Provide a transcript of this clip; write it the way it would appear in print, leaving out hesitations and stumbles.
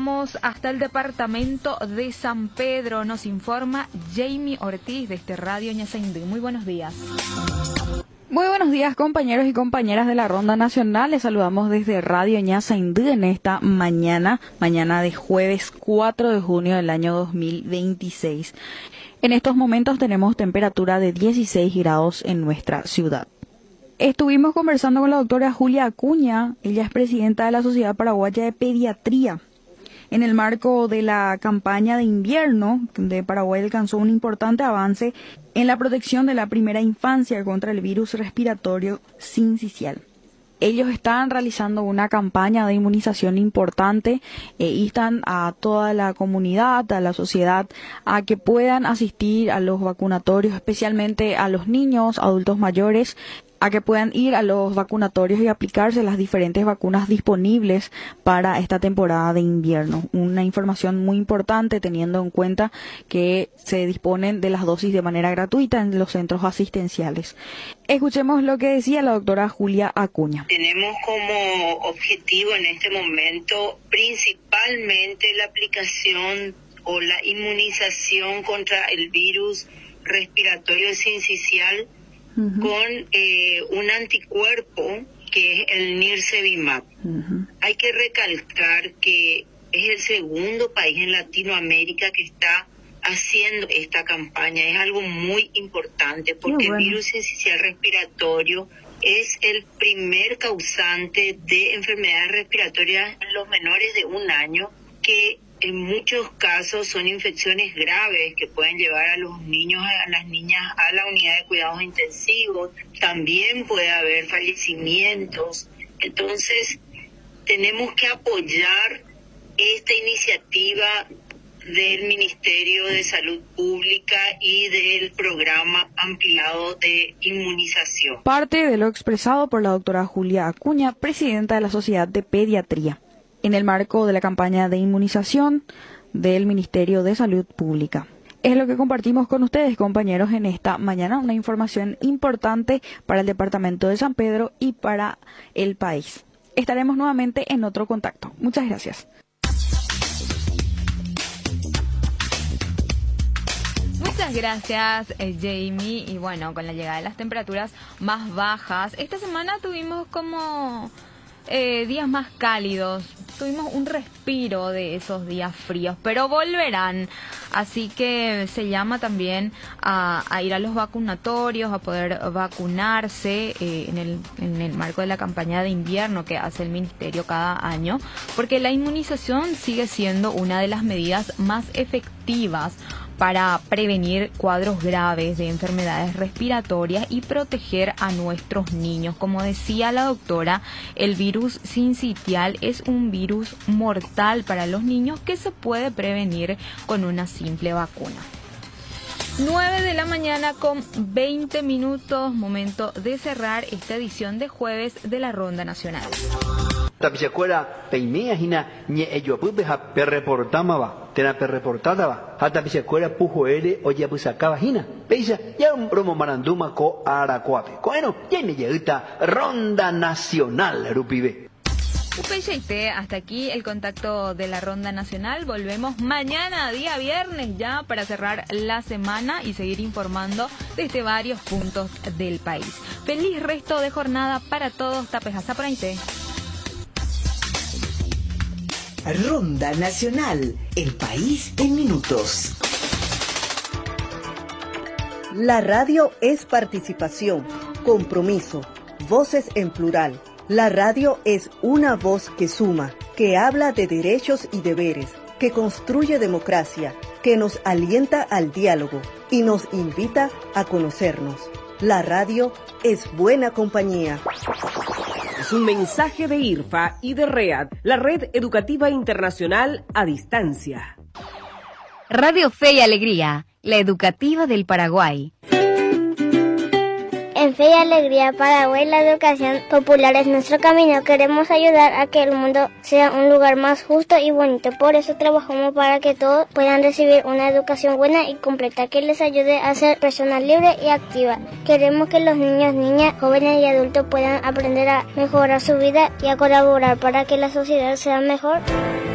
vamos hasta el departamento de San Pedro. Nos informa Jamie Ortiz de Radio Ñasaindú. Muy buenos días. Muy buenos días, compañeros y compañeras de la Ronda Nacional. Les saludamos desde Radio Ñasaindú en esta mañana de jueves 4 de junio del año 2026. En estos momentos tenemos temperatura de 16 grados en nuestra ciudad. Estuvimos conversando con la doctora Julia Acuña. Ella es presidenta de la Sociedad Paraguaya de Pediatría. En el marco de la campaña de invierno de Paraguay alcanzó un importante avance en la protección de la primera infancia contra el virus respiratorio sincicial. Ellos están realizando una campaña de inmunización importante e instan a toda la comunidad, a la sociedad, a que puedan asistir a los vacunatorios, especialmente a los niños, adultos mayores, a que puedan ir a los vacunatorios y aplicarse las diferentes vacunas disponibles para esta temporada de invierno. Una información muy importante teniendo en cuenta que se disponen de las dosis de manera gratuita en los centros asistenciales. Escuchemos lo que decía la doctora Julia Acuña. Tenemos como objetivo en este momento principalmente la aplicación o la inmunización contra el virus respiratorio sincicial con un anticuerpo que es el Nirsevimab. Hay que recalcar que es el segundo país en Latinoamérica que está haciendo esta campaña. Es algo muy importante porque el virus sincicial respiratorio es el primer causante de enfermedades respiratorias en los menores de 1 año, que en muchos casos son infecciones graves que pueden llevar a los niños, a las niñas a la unidad de cuidados intensivos. También puede haber fallecimientos. Entonces, tenemos que apoyar esta iniciativa del Ministerio de Salud Pública y del programa ampliado de inmunización. Parte de lo expresado por la doctora Julia Acuña, presidenta de la Sociedad de Pediatría, en el marco de la campaña de inmunización del Ministerio de Salud Pública. Es lo que compartimos con ustedes, compañeros, en esta mañana, una información importante para el departamento de San Pedro y para el país. Estaremos nuevamente en otro contacto. Muchas gracias. Muchas gracias, Jamie. Y bueno, con la llegada de las temperaturas más bajas, esta semana tuvimos como días más cálidos. Tuvimos un respiro de esos días fríos, pero volverán. Así que se llama también a ir a los vacunatorios, a poder vacunarse en el marco de la campaña de invierno que hace el Ministerio cada año, porque la inmunización sigue siendo una de las medidas más efectivas para prevenir cuadros graves de enfermedades respiratorias y proteger a nuestros niños. Como decía la doctora, el virus sincicial es un virus mortal para los niños que se puede prevenir con una simple vacuna. 9:20 a.m, momento de cerrar esta edición de jueves de la Ronda Nacional. Tapichacuera peimea hina ñe eyopupe ha perreportamaba tena perreportadaba ha tapichacuera pujoere oya pusacaba hina peisa ya un promo maranduma ko aracuape bueno tiene ya Ronda Nacional rupibe. Upeyite, hasta aquí el contacto de la Ronda Nacional. Volvemos mañana, día viernes, ya para cerrar la semana y seguir informando desde varios puntos del país. Feliz resto de jornada para todos. Tapejasa por ahí. Ronda Nacional, el país en minutos. La radio es participación, compromiso, voces en plural. La radio es una voz que suma, que habla de derechos y deberes, que construye democracia, que nos alienta al diálogo y nos invita a conocernos. La radio es buena compañía. Es un mensaje de IRFA y de READ, la Red Educativa Internacional a Distancia. Radio Fe y Alegría, la educativa del Paraguay. En Fe y Alegría Paraguay, la educación popular es nuestro camino. Queremos ayudar a que el mundo sea un lugar más justo y bonito. Por eso trabajamos para que todos puedan recibir una educación buena y completa que les ayude a ser personas libres y activas. Queremos que los niños, niñas, jóvenes y adultos puedan aprender a mejorar su vida y a colaborar para que la sociedad sea mejor.